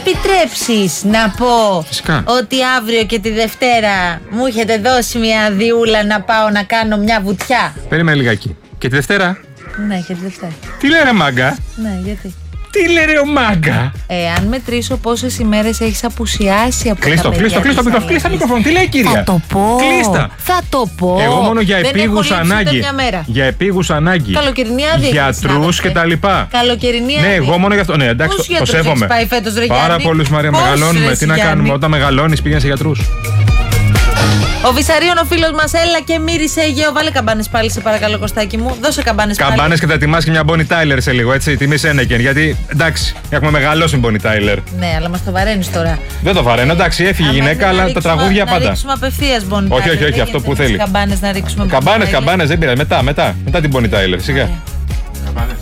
επιτρέψεις να πω ότι αύριο και τη Δευτέρα μου έχετε δώσει μια διούλα να πάω να κάνω μια βουτιά? Περίμενε λιγάκι. Και τη Δευτέρα? Ναι, και τη Δευτέρα. Τι λέει ρε μάγκα? Ναι, γιατί? Τι λέει ρε ο μάγκα? Αν μετρήσω πόσες ημέρες έχεις απουσιάσει από κλείστο, τα παιδιά. Κλείστα μικρόφωνο. Τι λέει η κυρία? Θα το πω. Κλείστα. Θα το πω. Εγώ μόνο για επίγουσα ανάγκη. Για επίγουσα ανάγκη. Καλοκαιρινή άδεια. Γιατρούς και τα λοιπά. Καλοκαιρινή άδεια. Ναι, εγώ μόνο για αυτό. Ναι, εντάξει, το σέβομαι. Πάρα πολλούς, Μαρία, μεγαλώνουμε. Τι να κάνουμε, όταν μεγαλώνεις πήγαινε σε γιατρούς. Ο Βυσαρίων, ο φίλος μας, έλα και μύρισε Αιγαίο. Βάλε καμπάνες πάλι, σε παρακαλώ, Κωστάκι μου. Δώσε καμπάνες πάλι. Καμπάνες και θα ετοιμάσει και μια Bonnie Tyler σε λίγο, έτσι. Τιμή Σένεκεν. Γιατί εντάξει, έχουμε μεγαλώσει Bonnie Tyler. Ναι, αλλά μας το βαραίνεις τώρα. Δεν το βαραίνω, εντάξει, έφυγε η γυναίκα, αλλά τα τραγούδια πάντα. Να ρίξουμε απευθείας Bonnie Tyler. Όχι, αυτό που θέλει. Καμπάνες να ρίξουμε. Καμπάνες, δεν πειράζει. Μετά την Bonnie Tyler, σιγά.